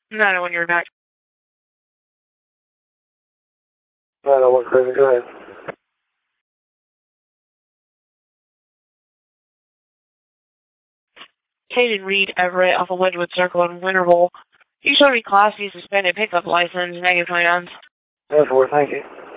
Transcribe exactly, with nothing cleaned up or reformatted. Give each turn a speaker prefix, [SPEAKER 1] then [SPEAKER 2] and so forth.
[SPEAKER 1] No, no, when you're back.
[SPEAKER 2] No, no, what's crazy? Go ahead.
[SPEAKER 1] Caden Reed Everett off of Wedgewood Circle in Winterville. You showed me Class C suspended pickup license, negative twenty-nines.
[SPEAKER 2] That's worth, thank you.